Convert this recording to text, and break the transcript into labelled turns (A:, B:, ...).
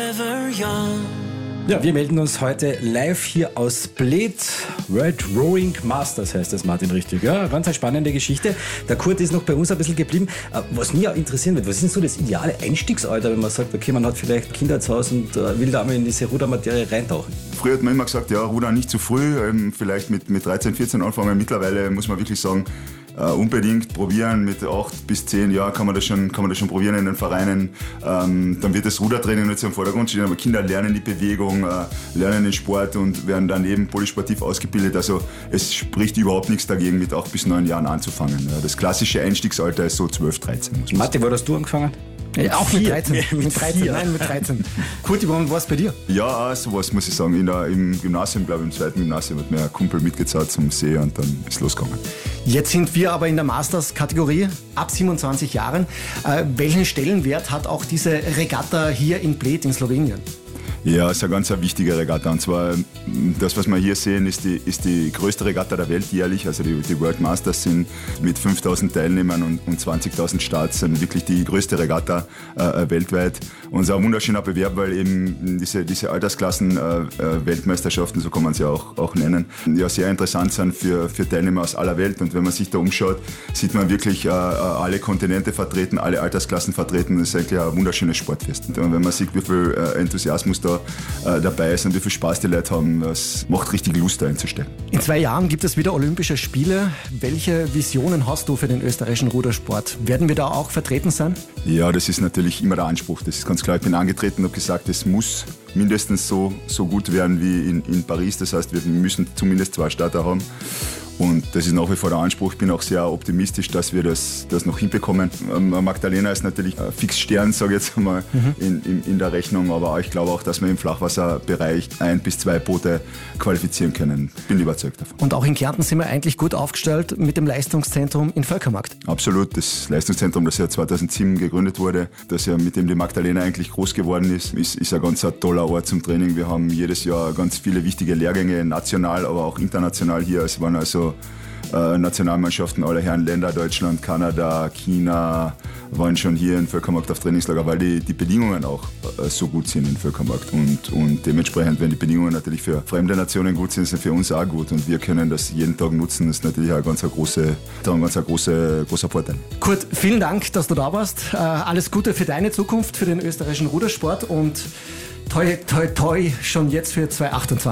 A: forever young.
B: Ja, wir melden uns heute live hier aus Bled. World Rowing Masters heißt das, Martin, richtig. Ja, ganz eine spannende Geschichte. Der Kurt ist noch bei uns ein bisschen geblieben. Was mich auch interessieren wird, was ist denn so das ideale Einstiegsalter, wenn man sagt, okay, man hat vielleicht Kinder zu Hause und will da mal in diese Rudermaterie reintauchen?
C: Früher hat man immer gesagt, ja, Rudern nicht zu früh, vielleicht mit 13, 14 anfangen. Mittlerweile muss man wirklich sagen, unbedingt probieren. Mit 8 bis 10 Jahren kann man das schon probieren in den Vereinen. Dann wird das Rudertraining nicht so im Vordergrund stehen, aber Kinder lernen die Bewegung, lernen den Sport und werden dann eben polysportiv ausgebildet. Also es spricht überhaupt nichts dagegen, mit 8 bis 9 Jahren anzufangen. Das klassische Einstiegsalter ist so 12, 13.
B: Martin, wo hast du angefangen?
D: Ja, auch mit 13.
B: Mit 13,
D: nein, mit 13. Kurti, wann war es bei dir?
C: Ja, sowas muss ich sagen. Im Gymnasium, glaube ich, im 2. Gymnasium hat mir ein Kumpel mitgezahlt zum See und dann ist losgegangen.
D: Jetzt sind wir aber in der Masters-Kategorie ab 27 Jahren. Welchen Stellenwert hat auch diese Regatta hier in Bled in Slowenien?
C: Ja, es ist eine ganz wichtige Regatta. Und zwar, das, was wir hier sehen, ist die größte Regatta der Welt jährlich. Also die World Masters sind mit 5.000 Teilnehmern und 20.000 Starts wirklich die größte Regatta weltweit. Und es ist ein wunderschöner Bewerb, weil eben diese Altersklassen Weltmeisterschaften, so kann man sie auch nennen, ja sehr interessant sind für Teilnehmer aus aller Welt. Und wenn man sich da umschaut, sieht man wirklich alle Kontinente vertreten, alle Altersklassen vertreten. Das ist eigentlich ein wunderschönes Sportfest. Und wenn man sieht, wie viel Enthusiasmus da dabei ist und wie viel Spaß die Leute haben, das macht richtig Lust, da einzustellen.
D: In 2 Jahren gibt es wieder Olympische Spiele. Welche Visionen hast du für den österreichischen Rudersport? Werden wir da auch vertreten sein?
C: Ja, das ist natürlich immer der Anspruch. Das ist ganz klar. Ich bin angetreten und habe gesagt, es muss mindestens so gut werden wie in Paris. Das heißt, wir müssen zumindest 2 Starter haben. Und das ist nach wie vor der Anspruch. Ich bin auch sehr optimistisch, dass wir das noch hinbekommen. Magdalena ist natürlich ein Fixstern, sage ich jetzt einmal, in der Rechnung. Aber ich glaube auch, dass wir im Flachwasserbereich 1 bis 2 Boote qualifizieren können. Bin überzeugt davon.
D: Und auch in Kärnten sind wir eigentlich gut aufgestellt mit dem Leistungszentrum in Völkermarkt.
C: Absolut. Das Leistungszentrum, das ja 2007 gegründet wurde, das ja mit dem die Magdalena eigentlich groß geworden ist ein ganz toller Ort zum Training. Wir haben jedes Jahr ganz viele wichtige Lehrgänge, national, aber auch international hier. Es waren also Nationalmannschaften aller Herren Länder, Deutschland, Kanada, China, waren schon hier in Völkermarkt auf Trainingslager, weil die Bedingungen auch so gut sind in Völkermarkt. Und dementsprechend, wenn die Bedingungen natürlich für fremde Nationen gut sind, sind für uns auch gut. Und wir können das jeden Tag nutzen. Das ist natürlich ein ganz großer Vorteil.
D: Kurt, vielen Dank, dass du da warst. Alles Gute für deine Zukunft, für den österreichischen Rudersport und toi, toi, toi schon jetzt für 2028.